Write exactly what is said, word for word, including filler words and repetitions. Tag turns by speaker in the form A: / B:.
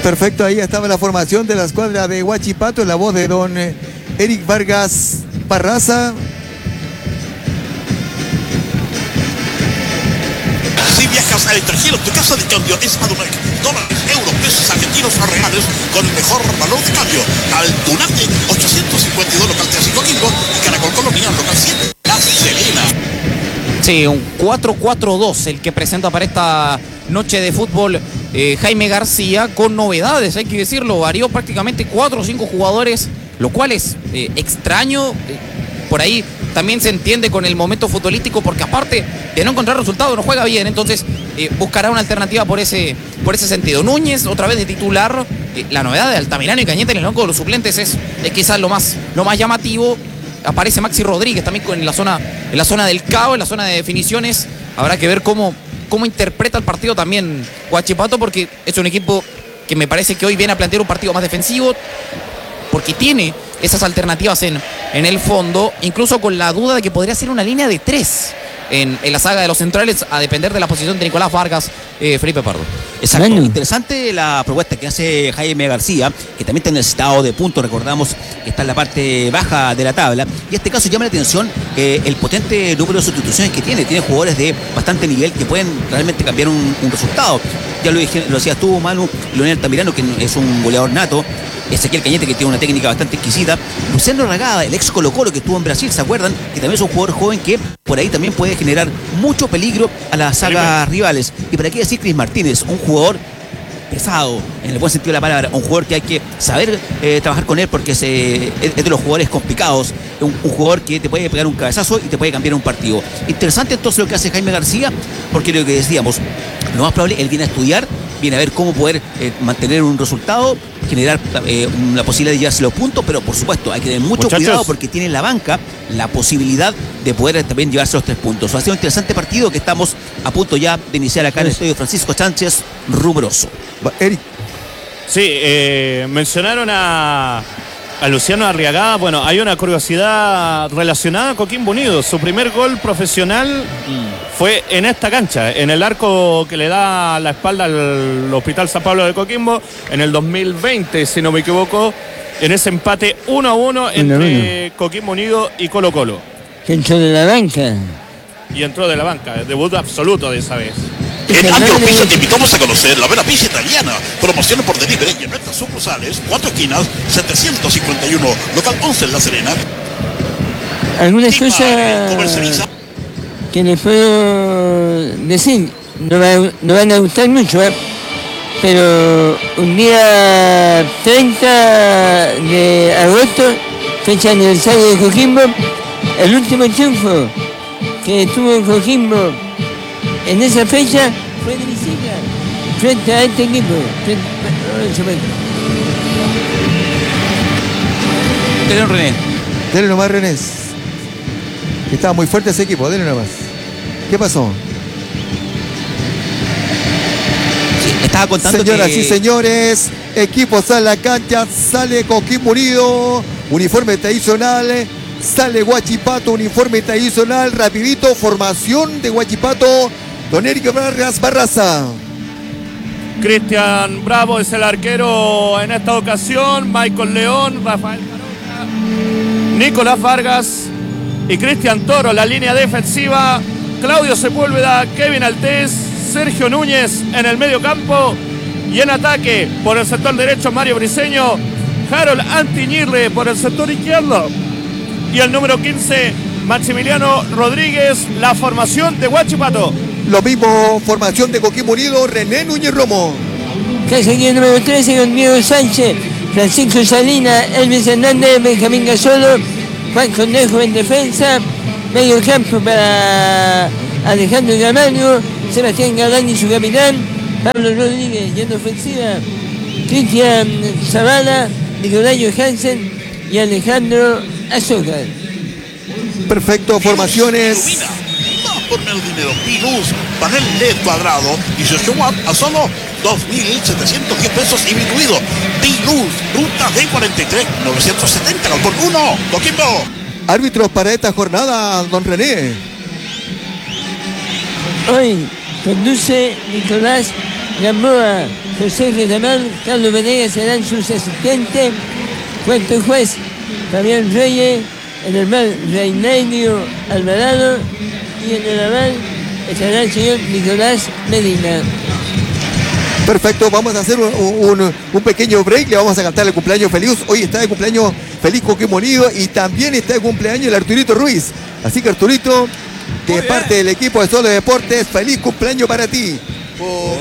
A: Perfecto, ahí estaba la formación de la escuadra de Huachipato, en la voz de don Eric Vargas Barraza.
B: Si viajas al extranjero, tu casa de cambio es Adumac. Dólares, euros, pesos argentinos o reales con el mejor valor de cambio. Altunate, ochocientos cincuenta y dos local tres Coquimbo y Caracol Colonia local siete, La Serena.
C: Sí, un cuatro cuatro dos el que presenta para esta noche de fútbol eh, Jaime García, con novedades, hay que decirlo. Varió prácticamente cuatro o cinco jugadores, lo cual es eh, extraño. Eh, por ahí también se entiende con el momento futbolístico, porque aparte de no encontrar resultados, no juega bien. Entonces eh, buscará una alternativa por ese, por ese sentido. Núñez, otra vez de titular. Eh, la novedad de Altamirano y Cañete en el banco de los suplentes es, es quizás lo más, lo más llamativo. Aparece Maxi Rodríguez también en la zona, en la zona del caos, en la zona de definiciones. Habrá que ver cómo, cómo interpreta el partido también Huachipato, porque es un equipo que me parece que hoy viene a plantear un partido más defensivo, porque tiene esas alternativas en, en el fondo, incluso con la duda de que podría ser una línea de tres en, en la saga de los centrales, a depender de la posición de Nicolás Vargas, eh, Felipe Pardo.
D: Exacto, bueno. Interesante la propuesta que hace Jaime García, que también está necesitado de puntos. Recordamos que está en la parte baja de la tabla, y en este caso llama la atención eh, el potente número de sustituciones que tiene. Tiene jugadores de bastante nivel que pueden realmente cambiar un, un resultado. Ya lo, dije, lo decías tú, Manu, Leonel Altamirano, que es un goleador nato. Ezequiel Cañete, que tiene una técnica bastante exquisita. Luciano Ragada, el ex Colo Colo que estuvo en Brasil, ¿se acuerdan? Que también es un jugador joven que por ahí también puede generar mucho peligro a las sagas rivales. Y para qué decir Cris Martínez, un jugador pesado, en el buen sentido de la palabra, un jugador que hay que saber eh, trabajar con él, porque se, es de los jugadores complicados, un, un jugador que te puede pegar un cabezazo y te puede cambiar un partido. Interesante entonces lo que hace Jaime García, porque lo que decíamos, lo más probable, él viene a estudiar, viene a ver cómo poder eh, mantener un resultado, generar eh, la posibilidad de llevarse los puntos, pero por supuesto hay que tener mucho Muchachos. cuidado, porque tiene en la banca la posibilidad de poder también llevarse los tres puntos. Ha sido un interesante partido que estamos a punto ya de iniciar acá en el estadio Francisco Sánchez Rumoroso.
A: Eric.
E: Sí, eh, mencionaron a, a Luciano Arriagada. Bueno, hay una curiosidad relacionada a Coquimbo Unido. Su primer gol profesional mm. fue en esta cancha, en el arco que le da la espalda al Hospital San Pablo de Coquimbo, en el dos mil veinte, si no me equivoco, en ese empate uno a uno entre uno. Coquimbo Unido y Colo Colo.
F: Que entró de la banca.
E: Y entró de la banca, debut absoluto de esa vez.
B: En Aldo Pizza te invitamos a conocer la buena pizza italiana. Promociones por delivery en nuestras sucursales, cuatro esquinas, setecientos cincuenta y uno, local once en La Serena.
F: Algunas cosas que les puedo decir, no, va, no van a gustar mucho, ¿eh? Pero un día treinta de agosto, fecha de aniversario de Coquimbo, el último triunfo que tuvo Coquimbo en esa fecha fue de visita frente a este equipo.
D: Dele René.
A: Dele nomás, René. Estaba muy fuerte ese equipo, dele nomás. ¿Qué pasó?
D: Sí, estaba contando
A: Señoras
D: que...
A: y señores, equipo sale a la cancha, sale Coquimbo Unido, uniforme tradicional, sale Huachipato, uniforme tradicional, rapidito, formación de Huachipato. Don Eric Vargas Barraza.
E: Cristian Bravo es el arquero en esta ocasión. Michael León, Rafael Caroca, Nicolás Vargas y Cristian Toro, la línea defensiva. Claudio Sepúlveda, Kevin Altés, Sergio Núñez en el medio campo. Y en ataque, por el sector derecho, Mario Briceño, Harold Antiñirle por el sector izquierdo. Y el número quince, Maximiliano Rodríguez, la formación de Huachipato.
A: Lo mismo, formación de Coquimbo Unido, René Núñez Romo.
F: Casaquilla número trece con Diego Sánchez, Francisco Salina, Elvis Hernández, Benjamín Gasolo, Juan Cornejo en defensa, medio campo para Alejandro Gamargo, Sebastián Galán y su capitán, Pablo Rodríguez yendo ofensiva, Cristian Zavala, Nicolás Johansen y Alejandro Azócar.
A: Perfecto, formaciones.
B: Por menos dinero, Pilus, panel L E D cuadrado, dieciocho watts a solo dos mil setecientos diez pesos incluido. Pilus, ruta D cuarenta y tres, novecientos setenta, por uno, Coquimbo.
A: Árbitros para esta jornada, don René.
F: Hoy conduce Nicolás Gamboa, José Retamán, Carlos Venegas serán sus asistentes. Cuarto juez, Fabián Reyes. En el bar, Reinaldo Alvarado. Y en el aval estará el señor Nicolás Medina.
A: Perfecto, vamos a hacer un, un, un pequeño break, le vamos a cantar el cumpleaños feliz. Hoy está de cumpleaños feliz Coquimbo Unido y también está de cumpleaños el Arturito Ruiz. Así que Arturito, de parte del equipo de Solo Deportes, feliz cumpleaños para ti. Oh,